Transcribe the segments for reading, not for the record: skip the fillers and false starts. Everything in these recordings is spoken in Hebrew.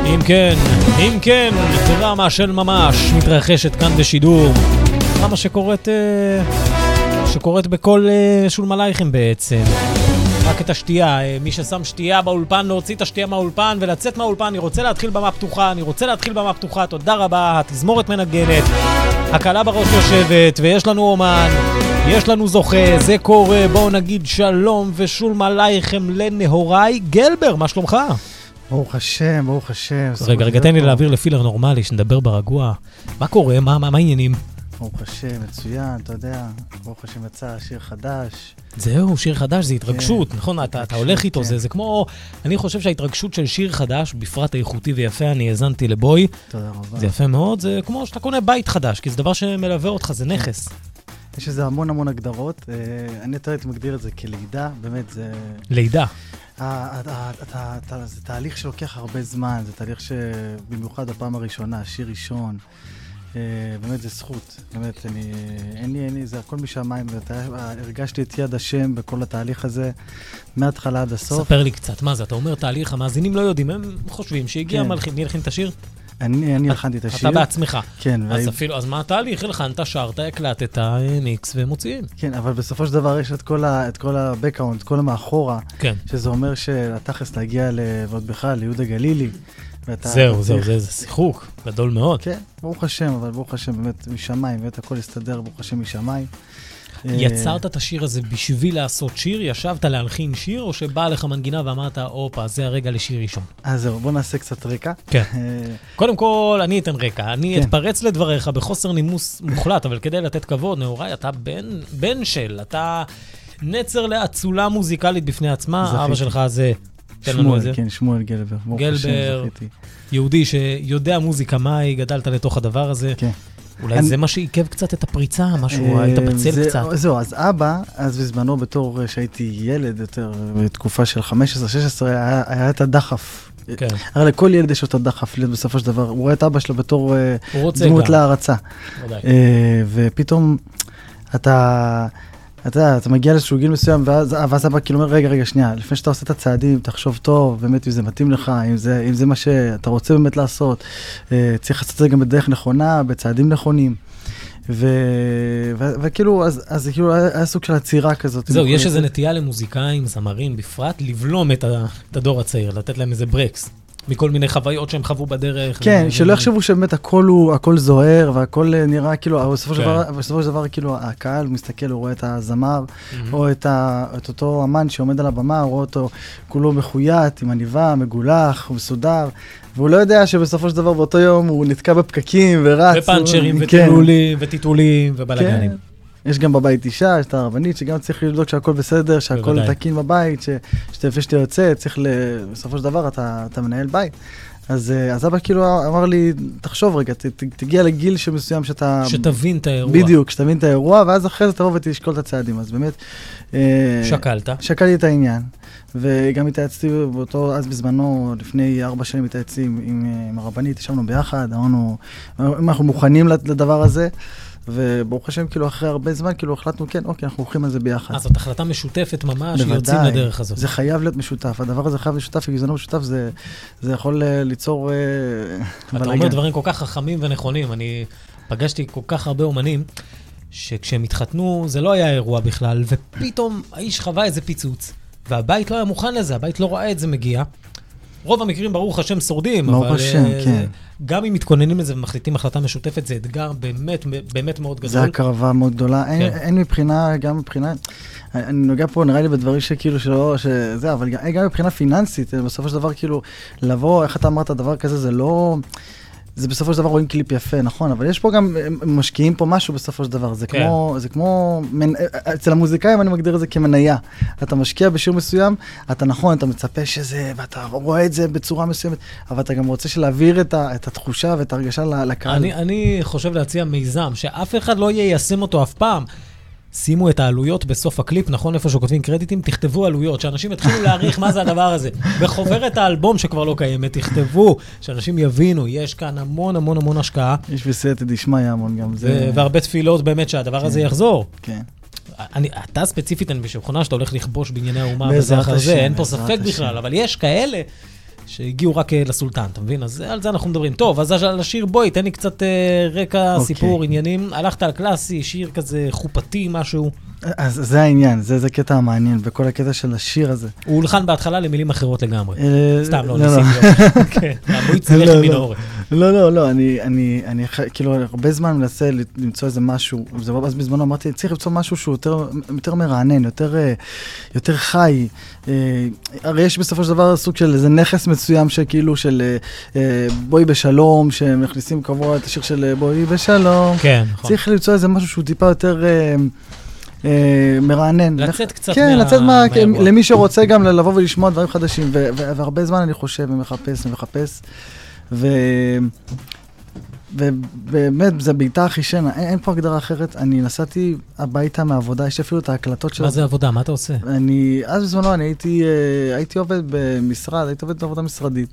אם כן, דרמה של ממש מתרחשת כאן בשידור. דרמה שקורית בכל שולם עלייכם בעצם. רק את השתייה, מי ששם שתייה באולפן, להוציא את השתייה מהאולפן ולצאת מהאולפן. אני רוצה להתחיל במה פתוחה, תודה רבה, התזמורת מנגנת, הקלה בראש יושבת, ויש לנו אומן, יש לנו זוכה, זה קורה. בואו נגיד שלום ושולם עלייכם לנהוראי גלבר, מה שלומך? ברוך השם, ברוך השם. רגע, תן לי להעביר לפילר נורמלי, שנדבר ברגוע. מה קורה? מה העניינים? ברוך השם, מצוין, אתה יודע, ברוך השם יצא שיר חדש. זהו, שיר חדש, זה התרגשות, נכון? אתה הולך איתו, זה כמו... אני חושב שההתרגשות של שיר חדש, בפרט איכותי ויפה, אני האזנתי לבוי. תודה רבה. זה יפה מאוד, זה כמו שאתה קונה בית חדש, כי זה דבר שמלווה אותך, זה נכס. יש איזה המון הגדרות, אני יותר הייתי מגדיר את זה כלידה, באמת זה... לידה. זה תהליך שלוקח הרבה זמן, זה תהליך שבמיוחד הפעם הראשונה, שיר ראשון, באמת זה זכות, באמת, אין לי, זה הכל משמיים, הרגשתי את יד השם בכל התהליך הזה, מההתחלה עד הסוף. ספר לי קצת, מה זה? אתה אומר תהליך, המאזינים לא יודעים, הם חושבים שהגיע מלחין, מי הלחין את השיר? אני הלחנתי את השיר. אתה בעצמך. כן. אז מה התהליך? הלחנת, שרת, הקלטת, ניקס ומוציאים. כן, אבל בסופו של דבר יש את כל ה-background, את כל המאחורה, שזה אומר שלתכלס להגיע ועוד בכלל, ליהודה גלילי. זהו, זה שיחוק גדול מאוד. כן, ברוך השם, אבל ברוך השם באמת משמיים, באמת הכל הסתדר, ברוך השם משמיים. יצרת את השיר הזה בשביל לעשות שיר? ישבת להלחין שיר, או שבא לך מנגינה ואמרת, אופה, זה הרגע לשיר ראשון? אז זהו, בוא נעשה קצת רקע. כן. קודם כל, אני אתן רקע. אני אתפרץ לדבריך בחוסר נימוס מוחלט, אבל כדי לתת כבוד, נהוראי, אתה בן של, אתה נצר לאצולה מוזיקלית בפני עצמה, אבא שלך זה... שמואל, כן, שמואל גלבר. גלבר, יהודי שיודע מוזיקה, מהי, גדלת לתוך הדבר הזה. כן. אולי זה מה שעיכב קצת את הפריצה, משהו, היית בצל קצת. זהו, אז אבא, אז בזמנו בתור שהייתי ילד יותר, בתקופה של 15-16, היה את הדחף. הרי לכל ילד יש אותו דחף, בסופו של דבר, הוא רואה את אבא שלו בתור דמות להרצה. ופתאום אתה מגיע לאיזשהו גיל מסוים, ואז אבא כאילו אומר, רגע, שנייה, לפני שאתה עושה את הצעדים, תחשוב טוב, באמת אם זה מתאים לך, אם זה מה שאתה רוצה באמת לעשות, צריך לעשות את זה גם בדרך נכונה, בצעדים נכונים. וכאילו, אז כאילו היה סוג של עצירה כזאת. זהו, יש איזו נטייה למוזיקאים, זמרים בפרט, לבלום את הדור הצעיר, לתת להם איזה ברקס. מכל מיני חוויות שהם חוו בדרך. כן, שלא יחשבו שבאמת הכל זוהר, והכל נראה כאילו, בסופו של דבר כאילו הקהל מסתכל, הוא רואה את הזמר, או את אותו אמן שעומד על הבמה, הוא רואה אותו כולו מחויית, עם עניבה, מגולח, מסודר, והוא לא יודע שבסופו של דבר באותו יום הוא נתקע בפקקים ורץ. ופנצ'רים וטיטולים ובלגנים. יש גם בבית אישה, יש את הרבנית, שגם צריך לבדוק שהכל בסדר, שהכל תקין בבית, לפני שאתה יוצא, צריך בסופו של דבר, אתה מנהל בית. אז אבא כאילו אמר לי, תחשוב רגע, תגיע לגיל שמסוים שאתה... שתבין את האירוע. בדיוק, שתבין את האירוע, ואז אחרי זה תבוא ותשקול את הצעדים. אז באמת... שקלת. שקלתי את העניין. וגם התייעצתי באותו, אז בזמנו, לפני 4 שנים התייעצתי עם הרבנית, ישבנו ביחד, אמרנו, אם אנחנו מוכנים לדבר הזה, וברוך השם, כאילו, אחרי הרבה זמן, כאילו, החלטנו, כן, אוקיי, אנחנו הולכים על זה ביחד. אז זאת החלטה משותפת ממש, שיוצאים לדרך הזאת. זה חייב להיות משותף. הדבר הזה חייב להיות משותף, כי זה לא משותף, זה יכול ליצור... אתה אומר דברים כל כך חכמים ונכונים. אני פגשתי כל כך הרבה אומנים, שכשהם התחתנו, זה לא היה אירוע בכלל, ופתאום האיש חווה איזה פיצוץ, והבית לא היה מוכן לזה, הבית לא ראה את זה מגיע. רוב המקרים ברוך השם שורדים, אבל גם אם מתכוננים לזה ומחליטים החלטה משותפת, זה אתגר באמת מאוד גדול. זה הקרבה מאוד גדולה. אין מבחינה, גם מבחינה, אני נוגע פה, נראה לי בדברים שכאילו שזה, אבל גם מבחינה פיננסית, בסופו של דבר כאילו, לבוא, איך אתה אמרת, דבר כזה, זה לא... זה בסופו של דבר רואים קליפ יפה, נכון, אבל יש פה גם, משקיעים פה משהו בסופו של דבר, זה כמו, אצל המוזיקאים אני מגדיר את זה כמניה, אתה משקיע בשיר מסוים, אתה נכון, אתה מצפה שזה, ואתה רואה את זה בצורה מסוימת, אבל אתה גם רוצה להעביר את התחושה ואת הרגשה לקהל. אני חושב להציע מיזם, שאף אחד לא יישם אותו אף פעם, שימו את העלויות בסוף הקליפ, נכון, איפה שכותבים קרדיטים, תכתבו עלויות, שאנשים יתחילו להעריך מה זה הדבר הזה. בחוברת האלבום שכבר לא קיימת, תכתבו, שאנשים יבינו, יש כאן המון השקעה. יש בסייעתא דשמיא המון גם זה. והרבה תפילות באמת שהדבר הזה יחזור. כן. אתה ספציפית, אני בשבחונה שאתה הולך לכבוש בענייני האומה וזה אחר זה, אין פה ספק בכלל, אבל יש כאלה שהגיעו רק לסולטן, אתה מבין? אז על זה אנחנו מדברים. טוב, אז על השיר בואי, תן לי קצת רקע, סיפור, עניינים. הלכת על קלאסי, שיר כזה חופתי, משהו. אז זה העניין, זה קטע המעניין, בכל הקטע של השיר הזה. הוא הולחן בהתחלה למילים אחרות לגמרי. סתם, לא, ניסיתי. כן, בואי צליח מינורת. לא, אני כאילו הרבה זמן מנסה למצוא איזה משהו, אז בזמנו אמרתי, צריך למצוא משהו שהוא יותר מרענן, יותר חי. הרי יש בסופו של דבר סוג של איזה נכס מסוים שכאילו של בואי בשלום, שמכניסים קבוע את השיר של בואי בשלום. כן, נכון. צריך למצוא איזה משהו שהוא טיפה יותר מרענן. לצאת קצת כן, לצאת למי שרוצה גם לבוא ולשמוע דברים חדשים, והרבה זמן אני חושב ומחפש, ובאמת, זה ביתה הכי שנה, אין פה הגדרה אחרת. אני נסעתי הביתה מהעבודה, יש אפילו את ההקלטות שלו. מה זה עבודה? מה אתה עושה? אז בזמנו, אני הייתי עובד במשרד, הייתי עובד בעבודה משרדית,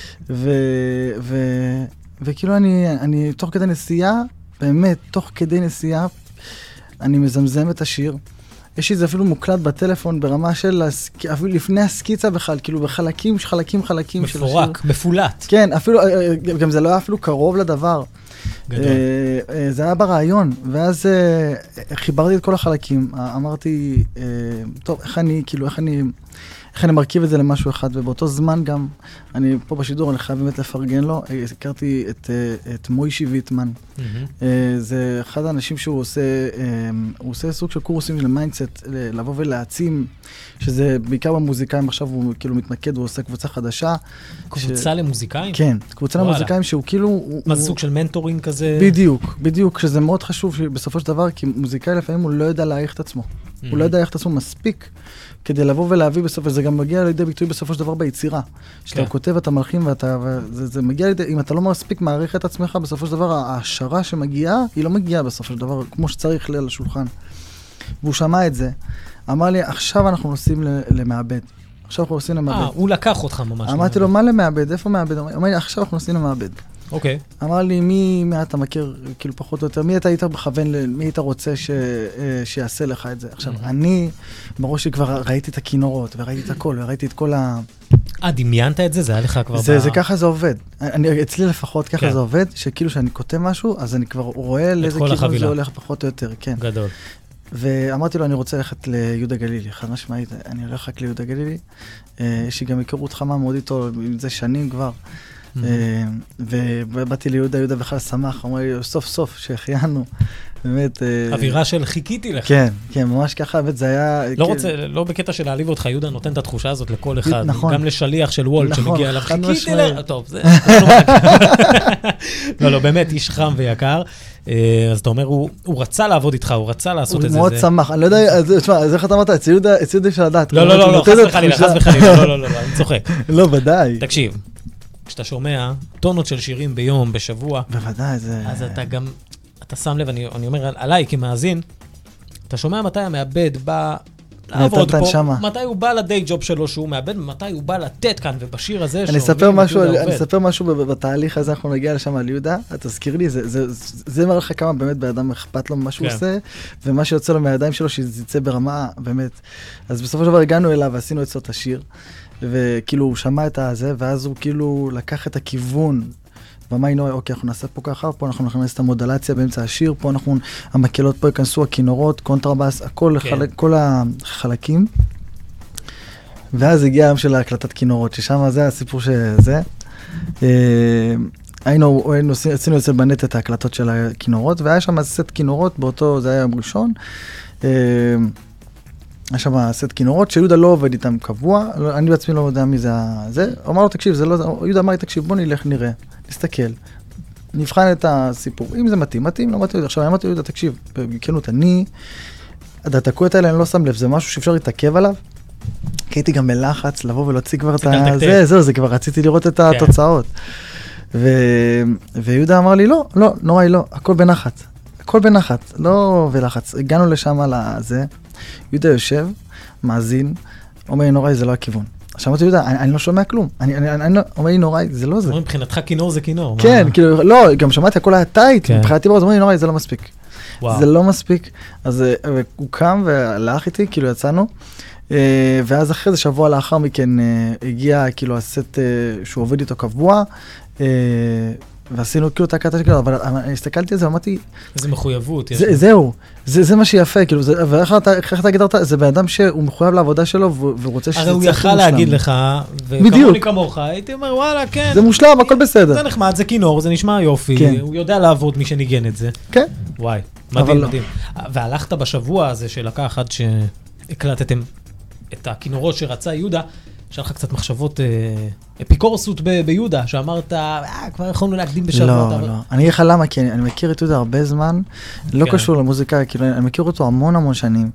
וכאילו אני תוך כדי נסיעה, באמת, תוך כדי נסיעה, אני מזמזם את השיר. יש לי זה אפילו מוקלט בטלפון ברמה של, אפילו לפני הסקיצה בכלל, כאילו בחלקים של השיר. מפורק, מפולט. כן, אפילו, גם זה לא היה אפילו קרוב לדבר. גדול. זה היה ברעיון, ואז חיברתי את כל החלקים. אמרתי, טוב, איך אני מרכיב את זה למשהו אחד, ובאותו זמן גם, אני פה בשידור, אני חייב באמת לפרגן לו, הכרתי את מוישי ויטמן. זה אחד האנשים שהוא עושה סוג של קורסים של מיינדסט, לבוא ולהעצים, שזה בעיקר במוזיקאים, עכשיו הוא כאילו מתמקד, הוא עושה קבוצה חדשה. קבוצה למוזיקאים? כן, קבוצה למוזיקאים שהוא כאילו... מה זה סוג של מנטורינג כזה? בדיוק, שזה מאוד חשוב שבסופו של דבר, כי מוזיקאי לפעמים הוא לא יודע להעריך את עצמו. הוא לא יודע להעריך את עצמו מספיק, כדי לבוא ולהביא בסופו, זה גם מגיע לידי ביטוי בסופו של דבר ביצירה. שאתה כותב, אתה מלחין, וזה מגיע לידי, אם אתה לא מספיק מעריך את עצמך, בסופו של דבר, ההשערה שמגיעה, היא לא מגיעה בסופו של דבר, כמו שצריך ליל השולחן. והוא שמע את זה, אמר לי, עכשיו אנחנו נוסעים למעבד. הוא לקח אותך ממש. אמרתי לו, מה למעבד? איפה מעבד? אמר לי, עכשיו אנחנו נוסעים למעבד. אוקיי. אמר לי, מי אתה מכיר, כאילו פחות או יותר, מי אתה היית בכוון, מי היית רוצה שיעשה לך את זה? עכשיו, אני, בראש שלי כבר ראיתי את הכינורות, וראיתי את הכל, וראיתי את כל דמיינת את זה? זה היה לך כבר זה ככה זה עובד. אצלי לפחות ככה זה עובד, שכאילו שאני כותב משהו, אז אני כבר רואה לאיזה כיוון זה הולך פחות או יותר, כן. גדול. ואמרתי לו, אני רוצה ללכת ליהודה גלילי, חד משמעית, אני הולך רק ליהודה גלילי. יש לי גם היכרות חמה מאוד איתו, זה שנים כבר. ובאתי ליהודה בכלל שמח, אמר לי, סוף סוף שהחיינו, באמת... אווירה של חיכיתי לך. כן, ממש ככה, באמת זה היה... לא בקטע של להעליב אותך, יהודה נותן את התחושה הזאת לכל אחד, גם לשליח של וולט שמגיע אליו, חיכיתי לך, טוב, זה... לא, באמת, איש חם ויקר, אז אתה אומר, הוא רצה לעבוד איתך, הוא רצה לעשות את זה. הוא מאוד שמח, אני לא יודע, תשמע, אז איך אתה אמרת, אצל יהודה אפשר לדעת. לא, חס וחלילה, לא, אני צוחק. לא, ודאי. תקשיב. כשאתה שומע טונות של שירים ביום, בשבוע, בוודאי, זה... אז אתה גם, אתה שם לב, אני אומר עליי כמאזין, אתה שומע מתי המעבד בא לעבוד פה, מתי הוא בא לדיי ג'וב שלו שהוא מעבד, ומתי הוא בא לתת כאן, ובשיר הזה אני אספר משהו בתהליך הזה, אנחנו נגיע לשם על יהודה, תזכיר לי, זה מראה לך כמה באמת באדם אכפת לו מה שהוא עושה, ומה שיוצא לו מהידיים שלו, שזה יצא ברמה, באמת. אז בסופו של דבר הגענו אליו, ועשינו אצלו את השיר, וכאילו הוא שמע את הזה, ואז הוא כאילו לקח את הכיוון, ואמר לי, אוקיי, אנחנו נעשה פה ככה, פה אנחנו נכנס את המודלציה באמצע השיר, פה המקהלות פה ייכנסו, הכינורות, קונטרבאס, כל החלקים. ואז הגיע היום של ההקלטת כינורות, ששם זה הסיפור שזה. עשינו אצל בנט את ההקלטות של הכינורות, והיה שם סט כינורות, באותו, זה היה יום ראשון. היה שם סט כינורות, שיהודה לא עובד איתם קבוע, אני בעצמי לא יודע מי זה. הוא אמר לו, תקשיב, יהודה אמר לי, תקשיב, בוא נלך, נראה, נסתכל, נבחן את הסיפור. אם זה מתאים, לא מתאים. עכשיו, אני אמרתי, יהודה, תקשיב, בכנות, הדקות האלה אני לא שם לב, זה משהו שאפשר להתעכב עליו, כי הייתי גם בלחץ, לבוא ולהוציא כבר את זה כבר רציתי לראות את התוצאות. ויהודה אמר לי, לא, נוראי, לא, הכל בנחת, לא בלחץ. הגענו לשם על זה, יהודה יושב, מאזין, אומר לי, נוראי, זה לא הכיוון. עכשיו אמרתי, יהודה, אני לא שומע כלום. אומר לי, נוראי, זה לא זה. מבחינתך כינור זה כינור. כן, כאילו, לא, גם שמעתי, הכל היה טייט, מבחינתי בראש, אומר לי, נוראי, זה לא מספיק. זה לא מספיק. אז הוא קם והלך איתי, כאילו יצאנו, ואז אחרי זה, שבוע לאחר מכן, הגיע כאילו הסט שהוא עובד איתו קבוע, ועשינו כאילו את הקטע שכאילו, אבל הסתכלתי על זה ואמרתי... איזה מחויבות. זהו, זה מה שיפה, כאילו, ואיך אתה הגדרת, זה באדם שהוא מחויב לעבודה שלו, ורוצה שזה הרי הוא יכל להגיד לך, וכמוני כמוך, הייתי אומר, וואלה, כן. זה מושלם, הכל בסדר. זה נחמד, זה כינור, זה נשמע יופי, הוא יודע לעבוד מי שניגן את זה. כן. וואי, מדהים, מדהים. והלכת בשבוע הזה שלקח עד שהקלטתם את הכינורות שרצה יהודה, יש לך קצת מחשבות אפיקורסות ביהודה, שאמרת, כבר יכולנו להקדים בשבוע. לא. אני אגיד לך למה, כי אני מכיר את יהודה הרבה זמן, לא קשור למוזיקה, כאילו, אני מכיר אותו המון שנים,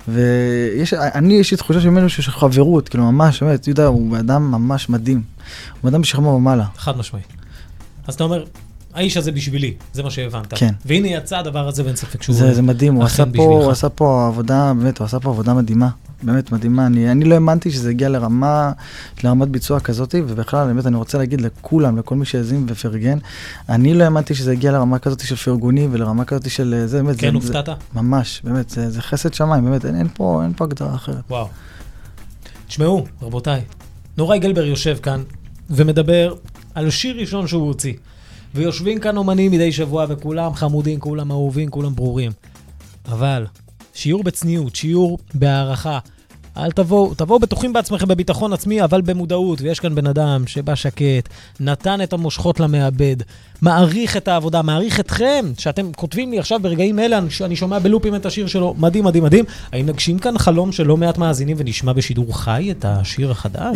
יש לי תחושה שממנו שיש חברות, כאילו, ממש, באמת, יהודה הוא אדם ממש מדהים, הוא אדם בשכמו ומעלה. חד משמעי. אז אתה אומר, האיש הזה בשבילי, זה מה שהבנת. כן. והנה יצא הדבר הזה, ואין ספק שהוא... זה מדהים, הוא עשה פה עבודה, באמת, הוא עשה פה עבודה מדהימה. באמת מדהימה, אני לא האמנתי שזה הגיע לרמת ביצוע כזאת, ובכלל, באמת, אני רוצה להגיד לכולם, לכל מי שהזין ופרגן, אני לא האמנתי שזה הגיע לרמה כזאת של פרגוני, ולרמה כזאת של זה, באמת, כן, הופתעת? ממש, באמת, זה חסד שמיים, באמת, אין פה הגדרה אחרת. וואו. תשמעו, רבותיי, נוראי גלבר יושב כאן, ומדבר על שיר ראשון שהוא הוציא, ויושבים כאן אומנים מדי שבוע, וכולם חמודים, כולם אהובים, כולם ברורים. אבל... שיעור בצניעות, שיעור בהערכה. אל תבואו בטוחים בעצמכם בביטחון עצמי, אבל במודעות. ויש כאן בן אדם שבא שקט, נתן את המושכות למעבד, מעריך את העבודה, מעריך אתכם, שאתם כותבים לי עכשיו ברגעים אלה, אני שומע בלופים את השיר שלו, מדהים, מדהים, מדהים. האם נגשים כאן חלום של לא מעט מאזינים ונשמע בשידור חי את השיר החדש?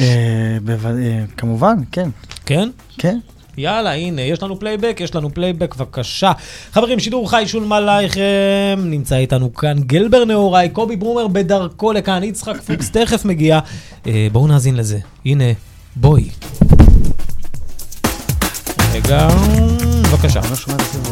כמובן, כן. כן? כן. יאללה, הנה, יש לנו פלייבק, בבקשה. חברים, שידור חי, שולמן עלייכם, נמצא איתנו כאן גלבר נהוראי, קובי ברומר בדרכו לכאן, יצחק פוקס תכף מגיע. בואו נאזין לזה. הנה, בואי. רגע, בבקשה.